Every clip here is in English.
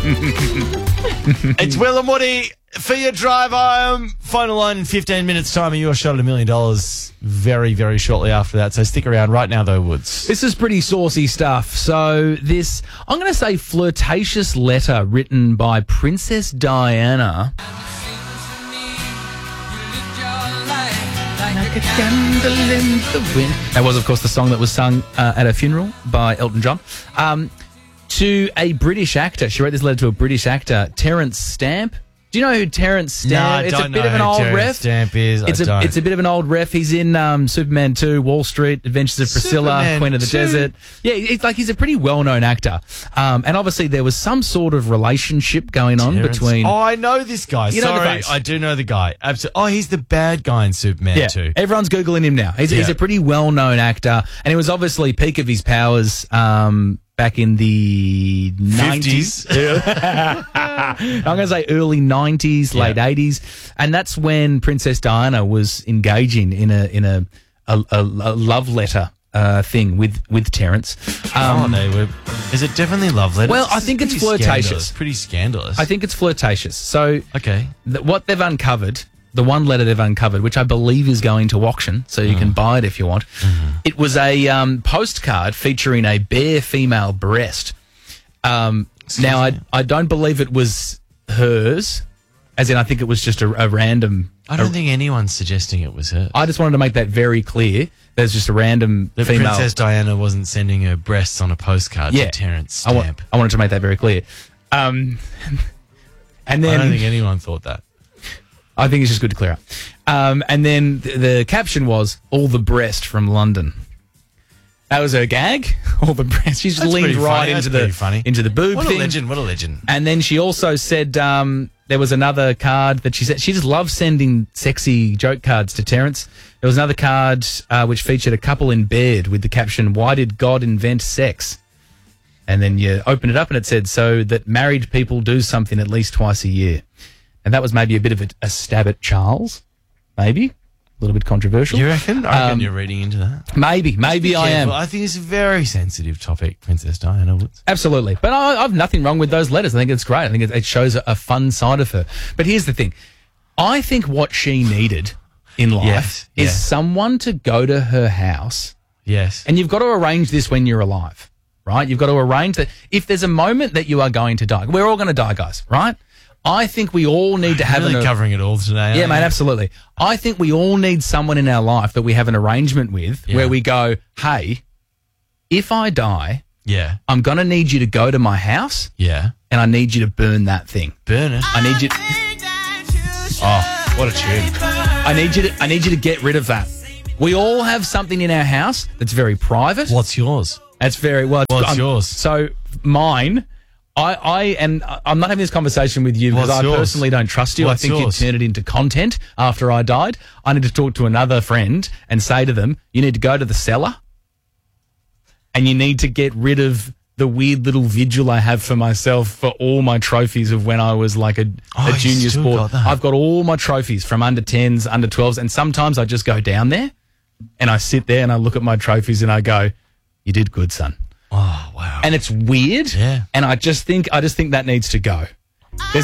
It's Will and Woody for your drive home. Final line in 15 minutes' time, and your shot at $1 million very, very shortly after that. So stick around right now, though, Woods. This is pretty saucy stuff. So this, I'm going to say, flirtatious letter written by Princess Diana. Like a candle in the wind. That was, of course, the song that was sung at a funeral by Elton John. To a British actor. She wrote this letter to a British actor, Terence Stamp. Do you know who Terence Stamp is? No, I don't know who Terence Stamp is. It's a bit of an old ref. He's in Superman 2, Wall Street, Adventures of Priscilla, Superman Queen of the 2. Desert. Yeah, he's a pretty well-known actor. And obviously there was some sort of relationship going on between... Oh, I know this guy. You know the Sorry, face. I do know the guy. Absolutely. Oh, he's the bad guy in Superman 2. Everyone's Googling him now. He's a pretty well-known actor. And he was obviously peak of his powers back in the 50s. 90s. I'm going to say early 90s, late 80s. And that's when Princess Diana was engaging in a love letter thing with Terence. Is it definitely love letters? Well, I think it's flirtatious. Pretty scandalous. I think it's flirtatious. So okay. What they've uncovered, the one letter they've uncovered, which I believe is going to auction, so you can buy it if you want. It was a postcard featuring a bare female breast. Now, I don't believe it was hers, as in I think it was just a random... I don't think anyone's suggesting it was her. I just wanted to make that very clear. There's just a random female... Princess Diana wasn't sending her breasts on a postcard to Terence Stamp. I wanted to make that very clear. And then... I don't think anyone thought that. I think it's just good to clear up. And then the caption was, all the breast from London. That was her gag. All the breast. She just leaned right into the boob What thing. What a legend. And then she also said there was another card that she said she just loves sending sexy joke cards to Terence. There was another card which featured a couple in bed with the caption, "Why did God invent sex?" And then you open it up and it said, "So that married people do something at least twice a year." And that was maybe a bit of a stab at Charles, maybe. A little bit controversial. You reckon? I reckon you're reading into that. Maybe I am. I think it's a very sensitive topic, Princess Diana Woods. Absolutely. But I've nothing wrong with those letters. I think it's great. I think it shows a fun side of her. But here's the thing. I think what she needed in life is someone to go to her house. Yes. And you've got to arrange this when you're alive, right? You've got to arrange that. If there's a moment that you are going to die, we're all going to die, guys, right? I think we all need to have really covering it all today. Yeah, mate, absolutely. I think we all need someone in our life that we have an arrangement with where we go, hey, if I die, I'm going to need you to go to my house and I need you to burn that thing. Burn it? I need you to... Oh, what a tune. I need you to get rid of that. We all have something in our house that's very private. What's yours? That's very... Well, what's yours? So mine... I'm not having this conversation with you because I personally don't trust you. I think you'd turn it into content after I died. I need to talk to another friend and say to them, you need to go to the cellar and you need to get rid of the weird little vigil I have for myself for all my trophies of when I was like a junior sport. I've got all my trophies from under 10s, under 12s, and sometimes I just go down there and I sit there and I look at my trophies and I go, you did good, son. Oh, wow. And it's weird. Yeah. And I just think that needs to go. I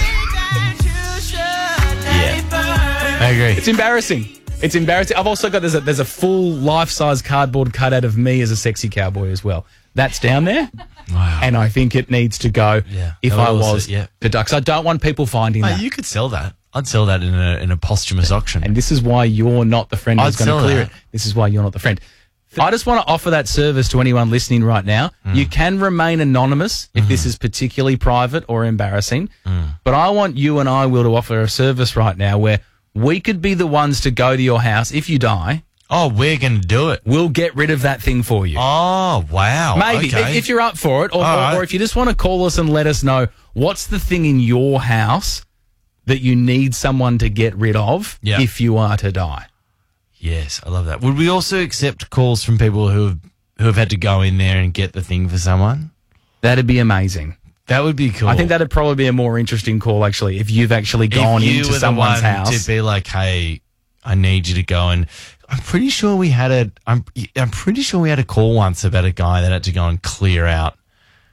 agree. It's embarrassing. It's embarrassing. I've also got there's a full life-size cardboard cutout of me as a sexy cowboy as well. That's down there. Wow. And I think it needs to go if I was to die. 'Cause I don't want people finding that. You could sell that. I'd sell that in a posthumous auction. And this is why you're not the friend who's going to clear it. This is why you're not the friend. I just want to offer that service to anyone listening right now. You can remain anonymous if this is particularly private or embarrassing. But I want you and I, Will, to offer a service right now where we could be the ones to go to your house if you die. Oh, we're going to do it. We'll get rid of that thing for you. Oh, wow. Maybe, okay. if you're up for it. Or if you just want to call us and let us know what's the thing in your house that you need someone to get rid of if you are to die. Yes, I love that. Would we also accept calls from people who have had to go in there and get the thing for someone? That'd be amazing. That would be cool. I think that'd probably be a more interesting call, actually, if you've actually gone into someone's house. To be like, hey, I need you to go and... I'm pretty sure we had a call once about a guy that had to go and clear out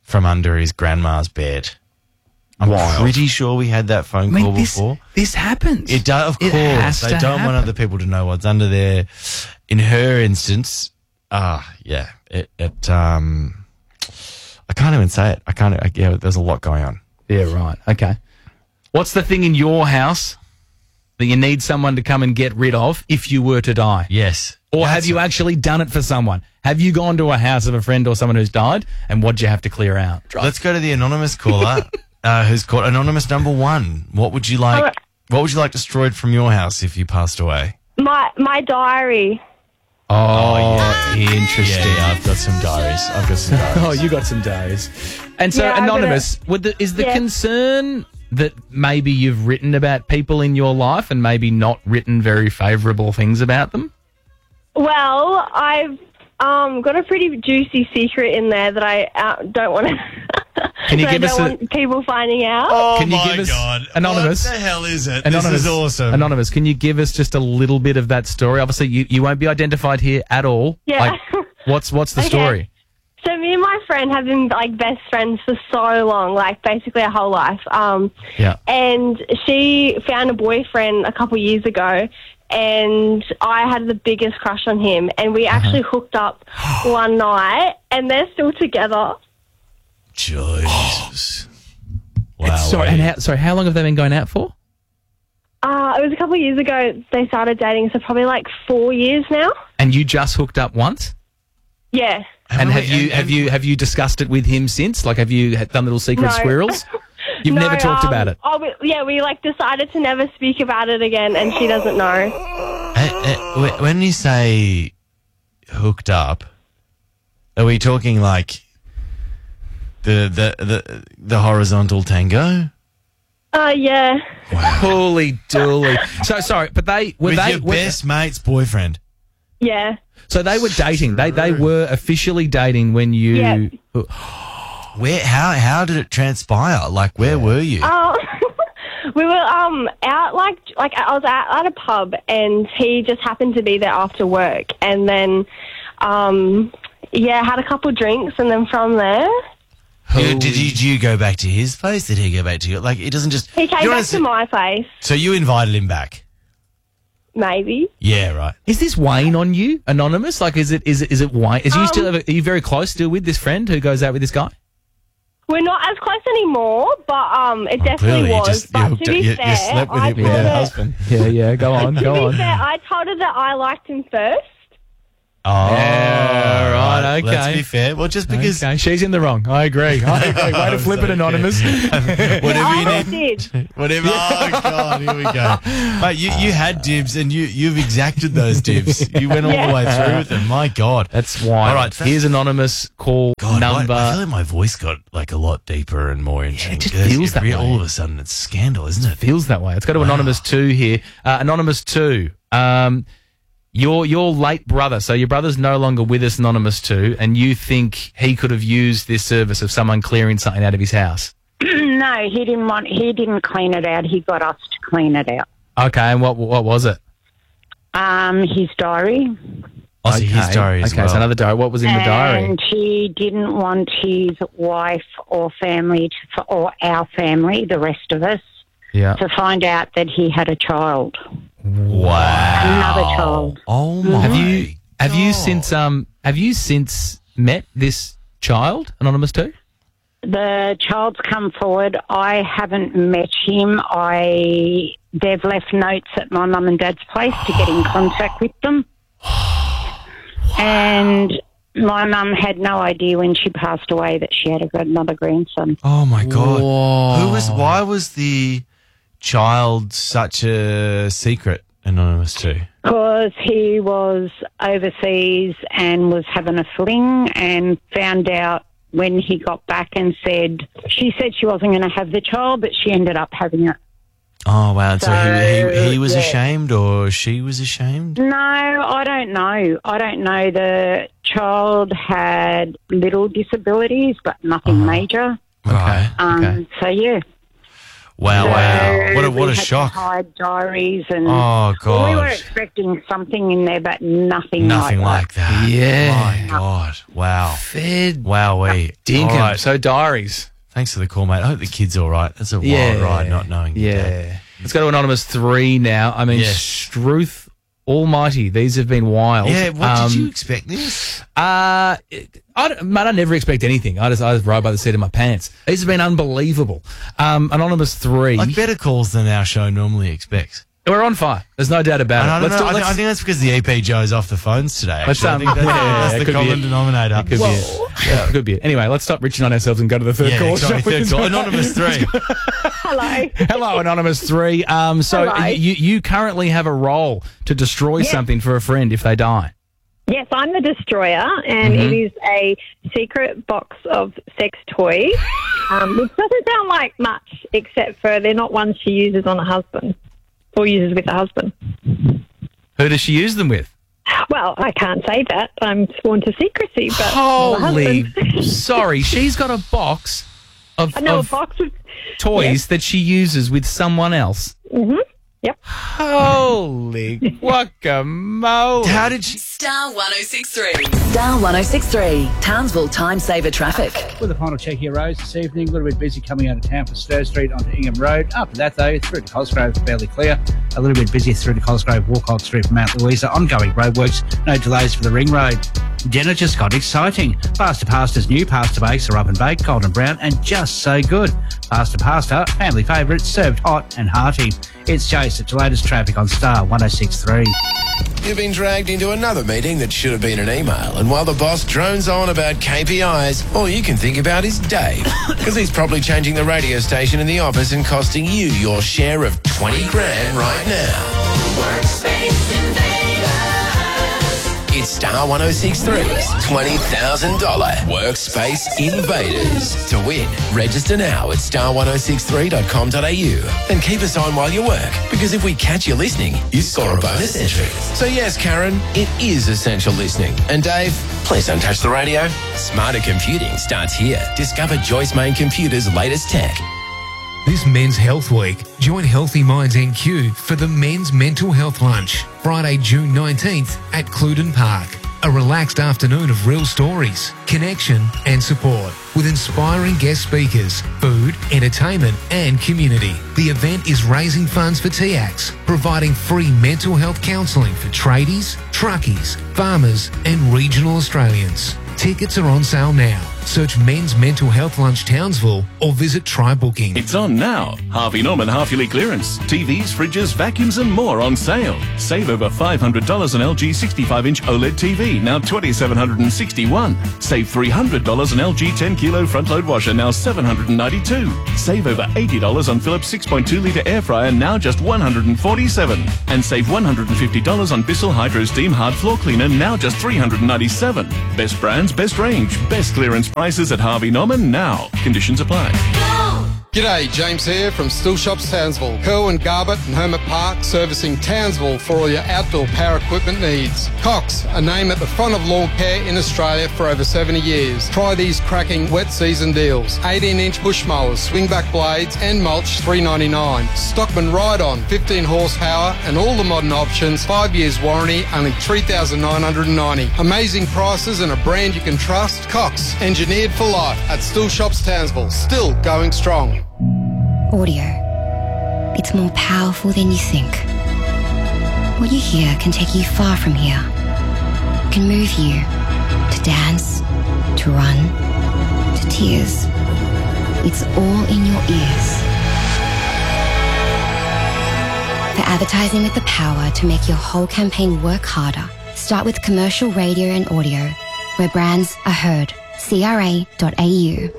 from under his grandma's bed. I'm pretty sure we had that phone call before. This happens. It does, of course. They don't want other people to know what's under there. In her instance, I can't even say it. There's a lot going on. Yeah, right. Okay. What's the thing in your house that you need someone to come and get rid of if you were to die? Yes. Or have you actually done it for someone? Have you gone to a house of a friend or someone who's died, and what'd you have to clear out? Let's go to the anonymous caller who's called anonymous number 1. What would you like? What would you like destroyed from your house if you passed away? My diary. Oh, interesting. Yeah, I've got some diaries. Oh, you got some diaries. And so, anonymous, is the concern that maybe you've written about people in your life and maybe not written very favourable things about them? Well, I've got a pretty juicy secret in there that I don't want to. Can you give us want people finding out? Oh, can you my give us, God. Anonymous? What the hell is it? Anonymous, this is awesome. Anonymous, can you give us just a little bit of that story? Obviously, you won't be identified here at all. Yeah. What's the story? So me and my friend have been best friends for so long, basically our whole life. And she found a boyfriend a couple years ago, and I had the biggest crush on him, and we actually hooked up one night, and they're still together. Jesus. Wow. How long have they been going out for? It was a couple of years ago they started dating, so probably 4 years now. And you just hooked up once? Yeah. And have you discussed it with him since? Have you done little secret squirrels? You've never talked about it? We decided to never speak about it again, and she doesn't know. When you say hooked up, are we talking the horizontal tango? Yeah. Wow. Holy dooly. So sorry, but were your best mate's boyfriend? Yeah. So they were dating. They were officially dating when you. Yeah. Where? How did it transpire? Where were you? We were out I was at a pub, and he just happened to be there after work, and then had a couple drinks, and then from there. Did you go back to his place? Did he go back to you? It doesn't just. He came back to my place. So you invited him back? Maybe. Yeah, right. Is this weighing on you, Anonymous? Is it weighing? Are you very close still with this friend who goes out with this guy? We're not as close anymore, but it definitely was. But to be fair, you slept with your husband. Yeah. Go on. To be fair, I told her that I liked him first. Oh, yeah, right, okay. Let's be fair. Well, just because... Okay, she's in the wrong. I agree. Way to flip it, Anonymous. Whatever you need. Did. Whatever. Oh, God, here we go. Mate, you had dibs, and you've exacted those dibs. You went all the way through with them. My God. That's why. All right. Here's Anonymous call number... I feel like my voice got a lot deeper and more interesting. It just feels that way. All of a sudden, it's scandal, isn't it? It feels that way. Let's go to Anonymous 2 here. Anonymous 2. Your late brother, so your brother's no longer with us, Anonymous 2, and you think he could have used this service of someone clearing something out of his house? No, he didn't clean it out. He got us to clean it out. Okay, and what was it? His diary. Oh, so his diary as well. Okay, so another diary. What was in the diary? And he didn't want his wife or family, or our family, the rest of us, to find out that he had a child. Wow. Another child. Oh my Have you since met this child, Anonymous 2? The child's come forward. I haven't met him. They've left notes at my mum and dad's place to get in contact with them. And my mum had no idea when she passed away that she had another grandson. Oh my God. Whoa. Why was the child such a secret, Anonymous 2? Because he was overseas and was having a fling, and found out when he got back and she said she wasn't going to have the child, but she ended up having it. Oh, wow. So he was ashamed, or she was ashamed? No, I don't know. The child had little disabilities, but nothing major. Okay. So, yeah. Wow. What a shock. Hide diaries and oh god. We were expecting something in there, but nothing like that. Yeah. My God. Wow. Fed. Wowee. Dinkum. Right. So diaries. Thanks for the call, mate. I hope the kid's all right. That's a wild ride, not knowing. Yeah. Let's go to Anonymous 3 now. I mean, Struth Almighty, these have been wild. Yeah, what did you expect this? I never expect anything. I just ride by the seat of my pants. These have been unbelievable. Anonymous 3. Like better calls than our show normally expects. We're on fire. There's no doubt about it. I think that's because the EP Joe's off the phones today. I think that's the common denominator. It could be it. Anyway, let's stop reaching on ourselves and go to the third call. Third call. Anonymous 3. Hello, Anonymous 3. So you currently have a role to destroy something for a friend if they die. Yes, I'm the destroyer, and it is a secret box of sex toys, which doesn't sound like much, except for they're not ones she uses on a husband or uses with a husband. Who does she use them with? Well, I can't say that. I'm sworn to secrecy. But holy, sorry, she's got a box of toys that she uses with someone else. Mm-hmm. Yep. Holy guacamole. How did she... Star 106.3. Star 106.3. Townsville Time Saver Traffic. With the final check here, Rose, this evening, a little bit busy coming out of town from Stir Street onto Ingham Road. After that, though, through to Cosgrove, fairly clear. A little bit busy through to Cosgrove, Walcott Street from Mount Louisa. Ongoing roadworks, no delays for the Ring Road. Dinner just got exciting. Pasta Pasta's new pasta bakes are oven baked, golden brown, and just so good. Pasta, family favourite, served hot and hearty. It's Jace at your latest traffic on Star 106.3. You've been dragged into another meeting that should have been an email, and while the boss drones on about KPIs, all you can think about is Dave, because he's probably changing the radio station in the office and costing you your share of 20 grand right now. Workspace Invaders. It's Star 106.3's $20,000 Workspace Invaders. To win, register now at star1063.com.au and keep us on while you work, because if we catch you listening, you score a bonus entry. So yes, Karen, it is essential listening. And Dave, please don't touch the radio. Smarter computing starts here. Discover Joyce Main Computer's latest tech. This Men's Health Week, join Healthy Minds NQ for the Men's Mental Health Lunch, Friday, June 19th at Cluden Park. A relaxed afternoon of real stories, connection and support with inspiring guest speakers, food, entertainment and community. The event is raising funds for TACS, providing free mental health counselling for tradies, truckies, farmers and regional Australians. Tickets are on sale now. Search Men's Mental Health Lunch Townsville or visit Try Booking. It's on now. Harvey Norman half-yearly clearance. TVs, fridges, vacuums and more on sale. Save over $500 on LG 65-inch OLED TV, now $2,761. Save $300 on LG 10-kilo front-load washer, now $792. Save over $80 on Philips 6.2-litre air fryer, now just $147. And save $150 on Bissell Hydro Steam hard floor cleaner, now just $397. Best brands, best range, best clearance prices at Harvey Norman now. Conditions apply. G'day, James here from Still Shops Townsville. Kerwin Garbutt and Hermit Park servicing Townsville for all your outdoor power equipment needs. Cox, a name at the front of lawn care in Australia for over 70 years. Try these cracking wet season deals. 18-inch push mowers, swingback blades and mulch $3.99. Stockman Ride-On, 15 horsepower and all the modern options, 5 years warranty, only $3,990. Amazing prices and a brand you can trust. Cox, engineered for life at Still Shops Townsville. Still going strong. Audio. It's more powerful than you think. What you hear can take you far from here. It can move you to dance, to run, to tears. It's all in your ears. For advertising with the power to make your whole campaign work harder, start with commercial radio and audio, where brands are heard. CRA.au.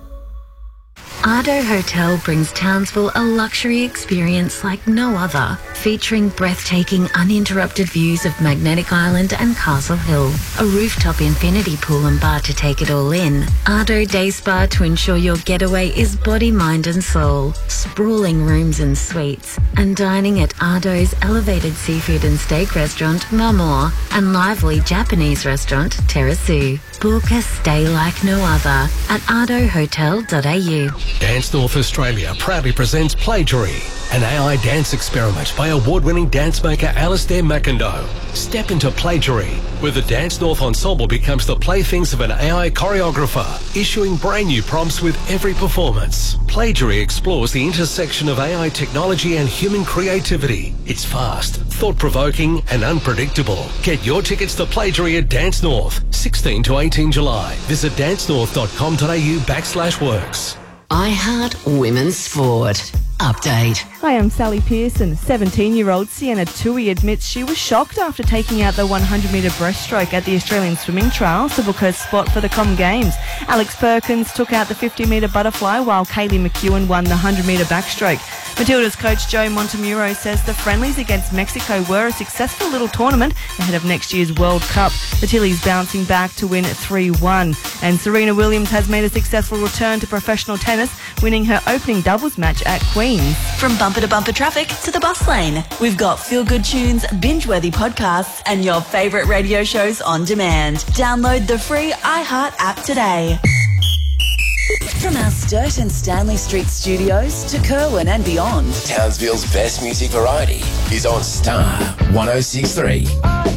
Ardo Hotel brings Townsville a luxury experience like no other. featuring breathtaking uninterrupted views of Magnetic Island and Castle Hill, a rooftop infinity pool and bar to take it all in, Ardo Day Spa to ensure your getaway is body, mind and soul, sprawling rooms and suites, and dining at Ardo's elevated seafood and steak restaurant Mamor and lively Japanese restaurant Terrasu. Book a stay like no other at ardohotel.au. Dance North Australia proudly presents Plagiary, an AI dance experiment by award-winning dance maker Alistair McIndoe. Step into Plagiary, where the Dance North Ensemble becomes the playthings of an AI choreographer, issuing brand new prompts with every performance. Plagiary explores the intersection of AI technology and human creativity. It's fast, thought-provoking and unpredictable. Get your tickets to Plagiary at Dance North, 16 to 18 July. Visit dancenorth.com.au/works. iHeart Women's Sport. Update. Hi, I'm Sally Pearson. 17-year-old Sienna Tui admits she was shocked after taking out the 100-metre breaststroke at the Australian Swimming Trials to book her spot for the Com Games. Alex Perkins took out the 50-metre butterfly while Kaylee McEwen won the 100-metre backstroke. Matilda's coach Joe Montemuro says the friendlies against Mexico were a successful little tournament ahead of next year's World Cup. The Tillies bouncing back to win 3-1. And Serena Williams has made a successful return to professional tennis, winning her opening doubles match at Queen's. From bumper to bumper traffic to the bus lane, we've got feel-good tunes, binge-worthy podcasts, and your favourite radio shows on demand. Download the free iHeart app today. From our Sturt and Stanley Street studios to Kerwin and beyond, Townsville's best music variety is on Star 106.3.